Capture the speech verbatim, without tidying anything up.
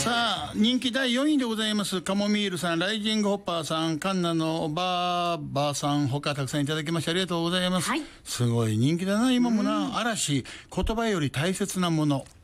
さあ人気だいよんいでございますカモミールさん、ライジングホッパーさん、カンナのバーバーさん、他たくさんいただきましてありがとうございます、 はい、 すごい人気だな今もな。嵐、言葉より大切なもの。